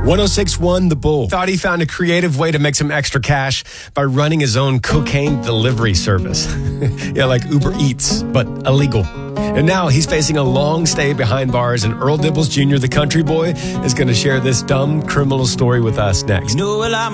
1061 The Bull thought he found a creative way to make some extra cash by running his own cocaine delivery service. Yeah, like Uber Eats, but illegal. And now he's facing a long stay behind bars, and Earl Dibbles Jr., the country boy, is going to share this dumb criminal story with us next. You know, well, I'm